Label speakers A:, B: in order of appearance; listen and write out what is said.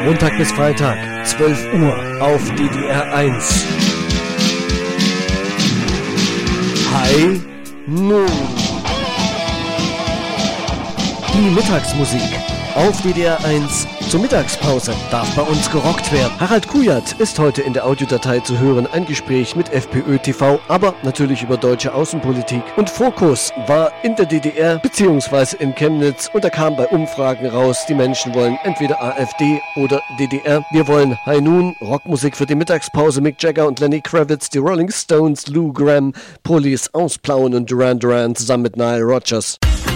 A: Montag bis Freitag, 12 Uhr auf DDR 1. High Noon. Die Mittagsmusik auf DDR 1. Zur Mittagspause darf bei uns gerockt werden. Harald Kujat ist heute in der Audiodatei zu hören. Ein Gespräch mit FPÖ TV, aber natürlich über deutsche Außenpolitik. Und Fokus war in der DDR bzw. in Chemnitz. Und da kam bei Umfragen raus, die Menschen wollen entweder AfD oder DDR. Wir wollen High Noon, Rockmusik für die Mittagspause. Mick Jagger und Lenny Kravitz, die Rolling Stones, Lou Gramm, Police, Ausplauen und Duran Duran zusammen mit Nile Rodgers.